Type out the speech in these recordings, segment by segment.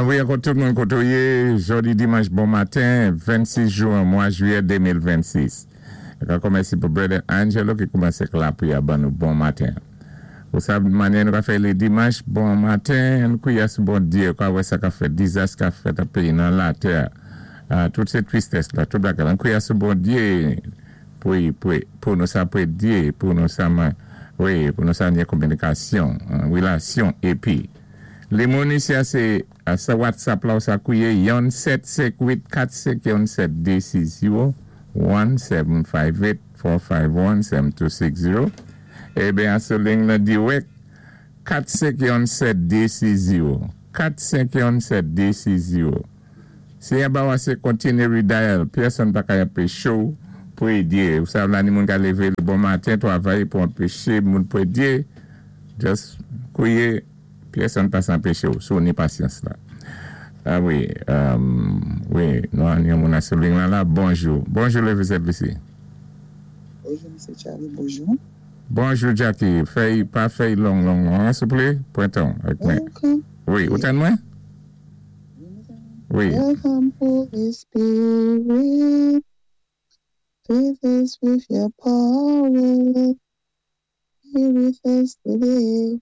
oui, à tout le monde côtoyé, jeudi, dimanche, bon matin, 26 juin, mois juillet 2026. Je commence pour Brother Angelo qui commence là pour y avoir un bon matin. Vous savez, de manière, nous avons fait le dimanche, bon matin, nous avons ce bon Dieu, quoi, ouais, ça a fait désastre, qu'a fait un pays dans la terre. Toute cette tristesse là, tout le monde, nous avons ce bon Dieu pour nous ça, pour Dieu, pour nous ça, oui, pour nous ça, communication, relation, et puis, les munitions, c'est à ce WhatsApp là, ça couille, yon 75845 D60 1758 451 7260. Eh bien, à ce ligne là, direct 4517 D60 4517 D60. Si y a pas assez continuer dial, personne pas qu'à chaud pour aider. Vous savez, là, nous avons levé le bon matin, travailler pour empêcher, nous pour aider. Just couiller. Personne ne passe en péché, so on est patience là. Ah oui, oui, nous avons mon assemblée là. Bonjour. Bonjour, le vice-président. Bonjour, M. Charlie, bonjour. Bonjour, Jackie. Pas fait long, s'il vous plaît. Pointon, avec moi. Oui, autant de moi? Oui. Welcome, Holy Spirit. Fill us with your power. Be with us today.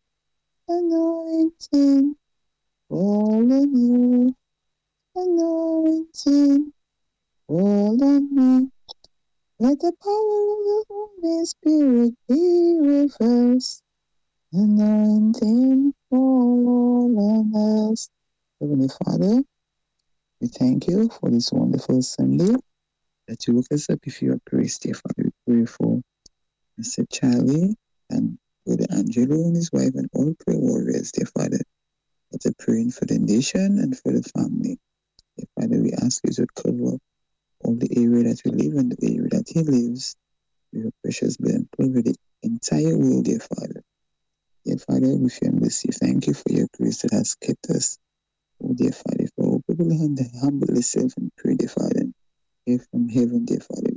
Anointing, all on you. Anointing, all on me. Let the power of the Holy Spirit be with us. Anointing, all on us. Heavenly Father, we thank you for this wonderful Sunday that you woke us up with your grace, dear Father. We pray for Mr. Charlie and Brother Angelo and his wife and all prayer warriors, dear Father, that are praying for the nation and for the family. Dear Father, we ask you to cover all the area that we live and the area that he lives with your precious blood and cover the entire world, dear Father. Dear Father, with your mercy, thank you for your grace that has kept us. Oh, dear Father, for all people humble themselves and pray, dear Father, hear from heaven, dear Father.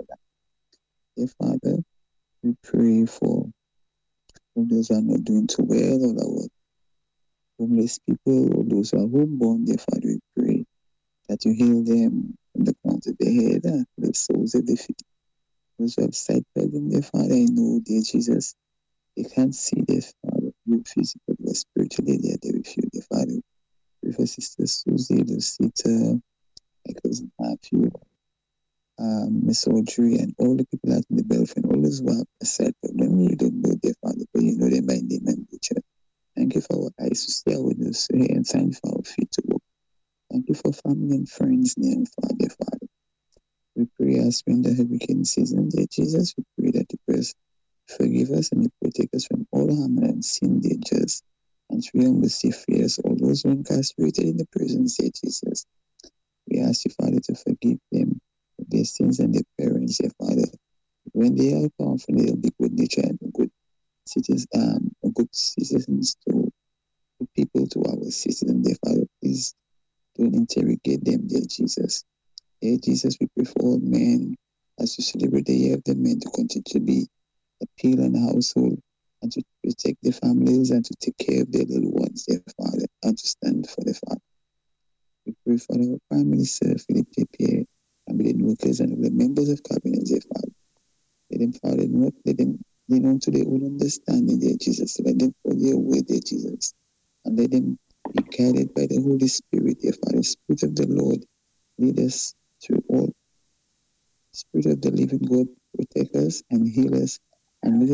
Dear Father, we pray for all those who are not doing too well, all our homeless people, all those who are homeborn, dear Father, we pray that you heal them from the crown of their head and the soles of their feet. Those who have sight problem, dear Father, I know, dear Jesus, they can't see, dear Father, you physically, but spiritually, they are there with you, dear Father. Pray for Sister Susie, Lucita, my cousin Matthew, Miss Audrey, and all the people out in the Belfast, all those who have a sight problem, you don't know their Father, but you know them by name and nature. Thank you for our eyes to see, our windows to hear, and thank you for our feet to walk. Thank you for family and friends near and far, dear Father. We pray as we in the hurricane season, dear Jesus, we pray that you please forgive us and you protect us from all harm and unseen dangers, and free and receive fears all those who are incarcerated in the prisons, dear Jesus. We ask you, Father, to forgive them of their sins and their parents, dear Father. When they are powerful, they'll be good nature and good citizens to people, to our citizens, dear Father. Please don't interrogate them, dear Jesus. Dear Jesus, we pray for all men as we celebrate the year of the men to continue to be a pillar in the household and to protect their families and to take care of their little ones, dear Father, and to stand for the Father. We pray for our Prime Minister, Philip J. Pierre, and the workers and the members of cabinet, dear Father. Let them, Father, not let them lean on to their own understanding, dear Jesus. Let them follow your way, dear Jesus. And let them be guided by the Holy Spirit, dear Father. Spirit of the Lord, lead us through all. Spirit of the living God, protect us and heal us. And let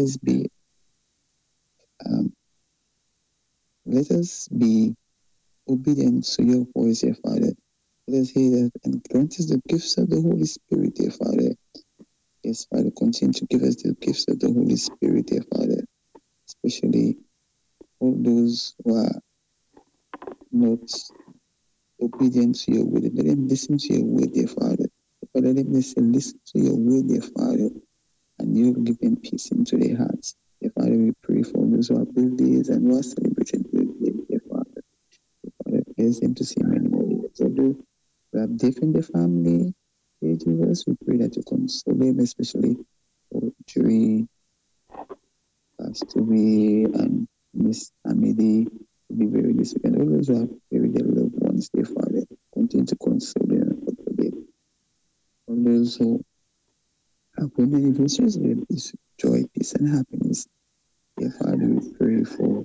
us be obedient to your voice, dear Father. Let us hear that and grant us the gifts of the Holy Spirit, dear Father. Yes, Father, continue to give us the gifts of the Holy Spirit, dear Father. Especially all those who are not obedient to your word. Let them listen to your word, dear Father. Father, let them listen to your word, dear Father, and you will give them peace into their hearts. Dear Father, we pray for those who are birthdays and who are celebrating birthdays, dear Father. Father, bless them to see many more years. Although we have death in the family, dear Jesus, we pray that you console them, especially for Joey, Pastor Ray, and Miss Amidi, to be very disciplined. All those who have buried their loved ones. ones, dear Father. Continue to console them and comfort them. For those who have good anniversaries, with peace, joy, peace, and happiness. Dear Father, we pray for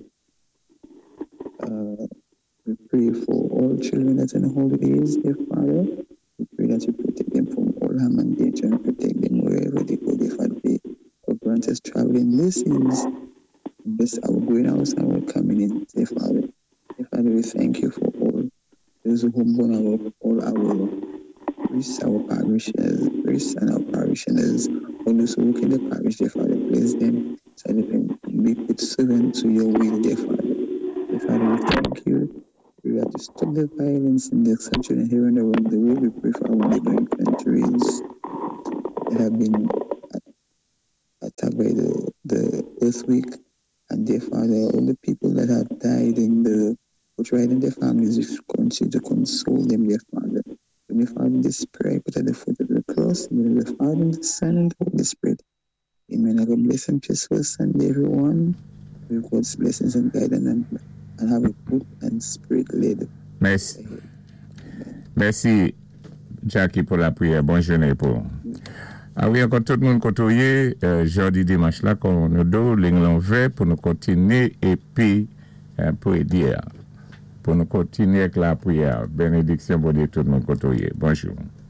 all children that are on holidays, dear Father. We pray that you protect them from all harm and danger and protect them wherever they go, dear Father. For grant us traveling blessings. Bless our going out and our coming in, dear Father. Dear Father, we thank you for all those who born all our priests, our priests and our parishioners, all those who work in the parish, dear Father. Bless them so they can be put servant to your will, dear Father. Dear Father, we thank you. We have to stop the violence and the exception here and around the world. We pray for our neighboring countries that have been attacked by the earthquake. And dear Father, all the people that have died in the portrayed in their families, we continue to console them, dear Father. Dear Father, this prayer put at the foot of the cross, in the name of the Father, and the Son, and the Holy Spirit. Amen. Have a blessed and peaceful Sunday, everyone. With God's blessings and guidance, and have a good and spirit-led. Merci. Merci, Jackie, pour la prière. Bonne journée pour. Ah oui, encore tout le monde côtoyé, jeudi dimanche là, qu'on nous donne l'envers pour nous continuer et puis pour aider. Pour nous continuer avec la prière. Bénédiction pour tout le monde côtoyé. Bonjour.